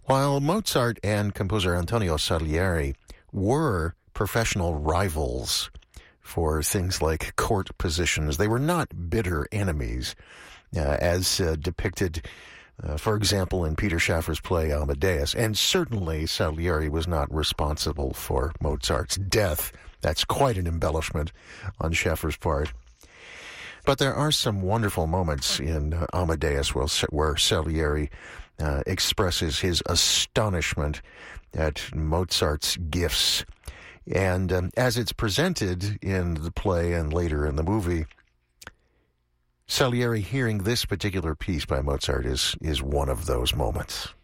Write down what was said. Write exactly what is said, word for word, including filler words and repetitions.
While Mozart and composer Antonio Salieri were professional rivals for things like court positions, they were not bitter enemies, uh, as uh, depicted, uh, for example, in Peter Shaffer's play Amadeus. And certainly Salieri was not responsible for Mozart's death. That's quite an embellishment on Shaffer's part. But there are some wonderful moments in uh, Amadeus where, where Salieri uh, expresses his astonishment at Mozart's gifts. And um, as it's presented in the play and later in the movie, Salieri hearing this particular piece by Mozart is, is one of those moments.